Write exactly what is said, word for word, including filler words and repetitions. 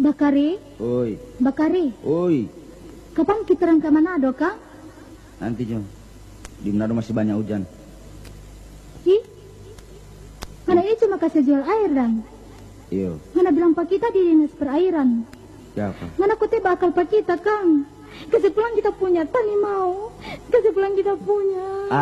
Bakari, Oi, Bakari, oi. kapan kita orang ke Manado, Kang? Nanti Jo, di Manado masih banyak hujan. Ih, mana ini cuma kasih jual air, dan Iyo, mana bilang Pak kita di dinas perairan. siapa? Mana kute bakal Pak kita, Kang? Kasih pulang kita punya, tani mau. Kasih pulang kita punya.